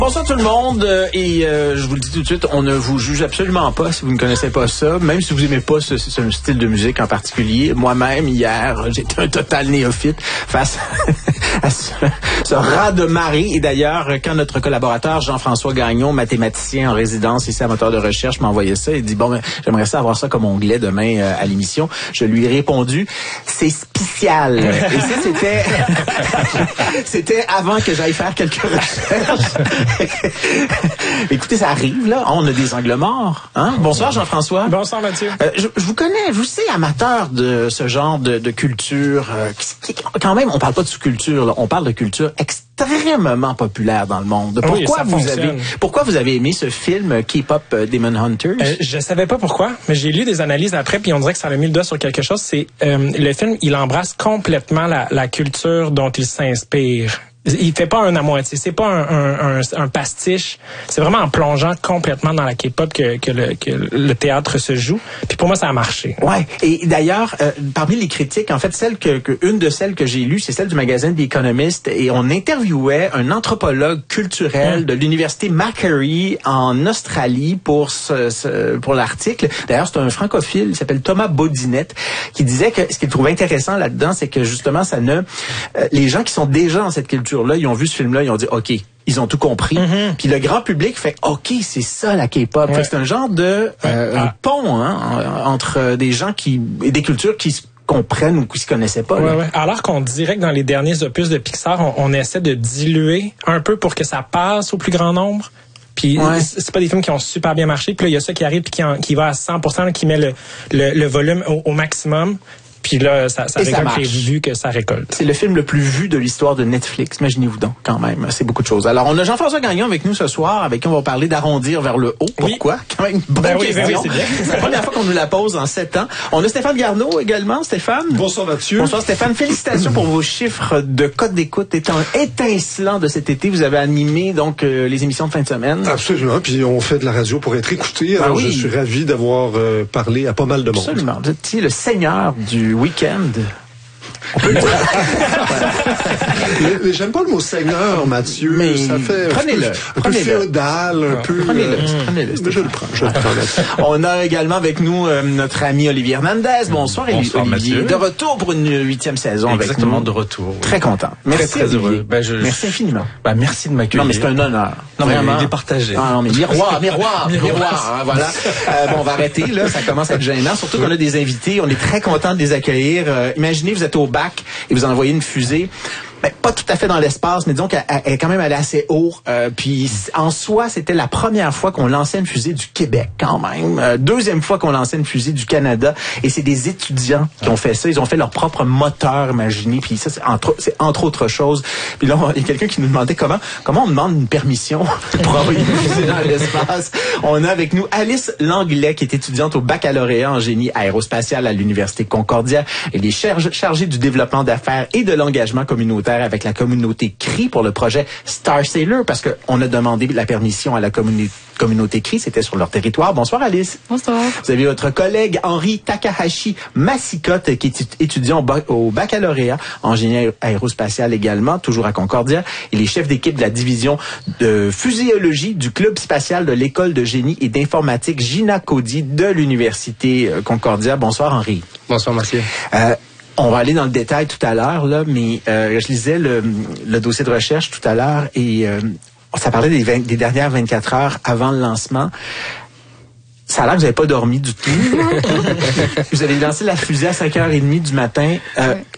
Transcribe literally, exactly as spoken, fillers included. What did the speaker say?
Bonsoir tout le monde euh, et euh, je vous le dis tout de suite, on ne vous juge absolument pas si vous ne connaissez pas ça, même si vous aimez pas ce, ce style de musique en particulier. Moi-même, hier, j'étais un total néophyte face à ce, ce raz de marée. Et d'ailleurs, quand notre collaborateur Jean-François Gagnon, mathématicien en résidence ici à Moteur de Recherche, m'a envoyé ça, il dit, bon, ben, j'aimerais ça avoir ça comme onglet demain euh, à l'émission. Je lui ai répondu, c'est spécial. Et ça, c'était c'était avant que j'aille faire quelques recherches. Écoutez, ça arrive, là. On a des angles morts. Hein? Bonsoir, Jean-François. Bonsoir, Mathieu. Euh, je, je vous connais, je vous sais, amateur de ce genre de, de culture. Euh, qui, qui, quand même, on parle pas de sous-culture, là. On parle de culture extrêmement populaire dans le monde. Pourquoi, oui, ça vous, fonctionne. avez, pourquoi vous avez aimé ce film K-pop euh, Demon Hunters? Euh, je savais pas pourquoi, mais j'ai lu des analyses après, puis on dirait que ça a mis le doigt sur quelque chose. C'est euh, le film, il embrasse complètement la, la culture dont il s'inspire. Il fait pas un à moitié, c'est pas un, un, un, un pastiche. C'est vraiment en plongeant complètement dans la K-pop que, que, le, que le théâtre se joue. Puis pour moi, ça a marché. Ouais. Et d'ailleurs, euh, parmi les critiques, en fait, celle que, que une de celles que j'ai lues, c'est celle du magazine The Economist, et on interviewait un anthropologue culturel mmh. de l'université Macquarie en Australie pour ce, ce pour l'article. D'ailleurs, c'est un francophile, il s'appelle Thomas Baudinette, qui disait que ce qu'il trouvait intéressant là-dedans, c'est que justement, ça ne euh, les gens qui sont déjà dans cette culture là, ils ont vu ce film-là, ils ont dit OK, ils ont tout compris. Mm-hmm. Puis le grand public fait OK, c'est ça la K-pop. Ouais. Fait que c'est un genre de euh, ah. un pont hein, entre des gens qui et des cultures qui se comprennent ou qui se connaissaient pas. Ouais, ouais. Alors qu'on dirait que dans les derniers opus de Pixar, on, on essaie de diluer un peu pour que ça passe au plus grand nombre. Puis ouais. c'est pas des films qui ont super bien marché. Puis là, il y a ça qui arrive puis qui, en, qui va à cent pour cent, là, qui met le, le, le volume au, au maximum. Puis là, ça, ça récolte les vues que ça récolte. C'est le film le plus vu de l'histoire de Netflix. Imaginez-vous donc, quand même. C'est beaucoup de choses. Alors, on a Jean-François Gagnon avec nous ce soir, avec qui on va parler d'arrondir vers le haut. Pourquoi? Oui. Quand même une bonne ben question. Oui, oui, c'est bien. C'est la première fois qu'on nous la pose en sept ans. On a Stéphane Garneau également. Stéphane? Bonsoir, Mathieu. Bonsoir, Stéphane. Félicitations pour vos chiffres de code d'écoute étant étincelants de cet été. Vous avez animé, donc, euh, les émissions de fin de semaine. Absolument. Puis on fait de la radio pour être écouté. Alors, ah oui. je suis ravi d'avoir euh, parlé à pas mal de monde. Absolument. Vous êtes le seigneur du week-end. On peut le dire. mais, mais j'aime pas le mot seigneur, Mathieu. Mais ça fait prenez-le, un peu, un prenez-le. peu féodal, un peu. Prenez-le, euh, prenez-le. Mais je le prends, je le prends. On a également avec nous euh, notre ami Olivier Hernandez. Bonsoir, Bonsoir Olivier. Mathieu. De retour pour une huitième saison Exactement, avec nous. de retour. Très content. Merci, très, très heureux. Ben, je, merci infiniment. Ben, merci de m'accueillir. Non, mais c'est un honneur. Non, mais vraiment. il est partagé. Ah, non, mais miroir, miroir, miroir. Hein, voilà. Euh, bon, on va arrêter, là. Ça commence à être gênant. Surtout qu'on a des invités. On est très content de les accueillir. Euh, imaginez, vous êtes au bac et vous envoyez une fusée. Ben, pas tout à fait dans l'espace, mais disons qu'elle est quand même allée assez haut. Euh, puis en soi, c'était la première fois qu'on lançait une fusée du Québec, quand même. Euh, deuxième fois qu'on lançait une fusée du Canada. Et c'est des étudiants qui ont fait ça. Ils ont fait leur propre moteur, imaginez. Puis ça, c'est entre, c'est entre autres choses. Puis là, il y a quelqu'un qui nous demandait comment comment on demande une permission pour envoyer une fusée dans l'espace. On a avec nous Alice Langlais, qui est étudiante au baccalauréat en génie aérospatial à l'Université Concordia. Elle est charge, chargée du développement d'affaires et de l'engagement communautaire avec la communauté C R I pour le projet Star Sailor, parce qu'on a demandé la permission à la communi- communauté C R I, c'était sur leur territoire. Bonsoir Alice. Bonsoir. Vous avez votre collègue Henri Takahashi Masikote, qui est étudiant au, bac- au baccalauréat en génie aérospatial également, toujours à Concordia. Il est chef d'équipe de la division de fuséologie du club spatial de l'école de génie et d'informatique Gina Cody de l'Université Concordia. Bonsoir Henri. Bonsoir Mathieu. Euh, On va aller dans le détail tout à l'heure, là, mais euh, je lisais le, le dossier de recherche tout à l'heure et euh, ça parlait des, vingt, des dernières vingt-quatre heures avant le lancement. Ça a l'air que vous n'avez pas dormi du tout. Vous avez lancé la fusée à cinq heures trente du matin. Euh,